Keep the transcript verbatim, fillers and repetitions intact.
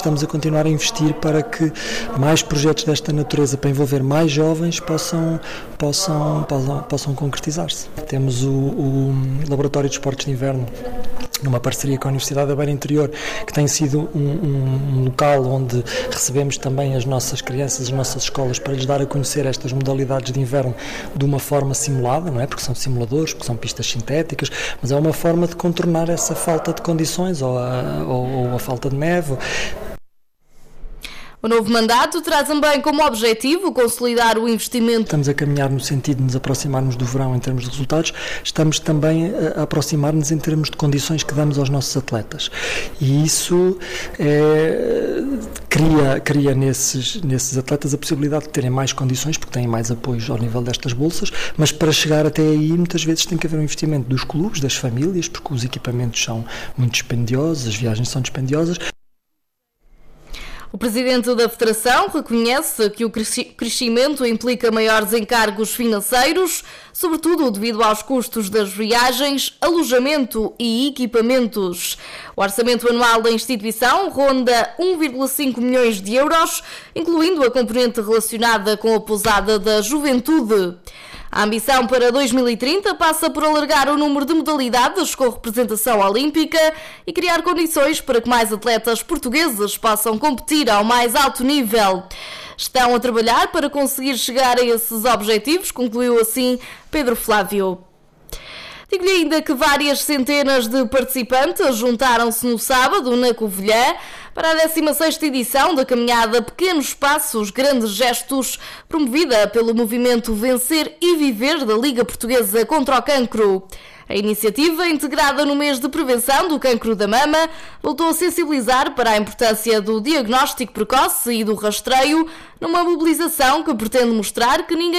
estamos a continuar a investir para que mais projetos desta natureza, para envolver mais jovens, possam, possam, possam, possam concretizar-se. Temos o, o Laboratório de Esportes de Inverno, numa parceria com a Universidade da Beira Interior, que tem sido um, um, um local onde recebemos também as nossas crianças, as nossas escolas, para lhes dar a conhecer estas modalidades de inverno de uma forma simulada, não é? Porque são simuladores, porque são pistas sintéticas, mas é uma forma de contornar essa falta de condições ou a, ou, ou a falta de neve. O novo mandato traz também como objetivo consolidar o investimento. Estamos a caminhar no sentido de nos aproximarmos do verão em termos de resultados, estamos também a aproximar-nos em termos de condições que damos aos nossos atletas. E isso é, cria, cria nesses, nesses atletas a possibilidade de terem mais condições, porque têm mais apoios ao nível destas bolsas, mas para chegar até aí muitas vezes tem que haver um investimento dos clubes, das famílias, porque os equipamentos são muito dispendiosos, as viagens são dispendiosas. O presidente da Federação reconhece que o crescimento implica maiores encargos financeiros, sobretudo devido aos custos das viagens, alojamento e equipamentos. O orçamento anual da instituição ronda um vírgula cinco milhões de euros, incluindo a componente relacionada com a pousada da juventude. A ambição para dois mil e trinta passa por alargar o número de modalidades com representação olímpica e criar condições para que mais atletas portugueses possam competir ao mais alto nível. Estão a trabalhar para conseguir chegar a esses objetivos, concluiu assim Pedro Flávio. Digo-lhe ainda que várias centenas de participantes juntaram-se no sábado na Covilhã para a décima sexta edição da caminhada Pequenos Passos, Grandes Gestos, promovida pelo movimento Vencer e Viver da Liga Portuguesa contra o Cancro. A iniciativa, integrada no mês de prevenção do cancro da mama, voltou a sensibilizar para a importância do diagnóstico precoce e do rastreio, numa mobilização que pretende mostrar que ninguém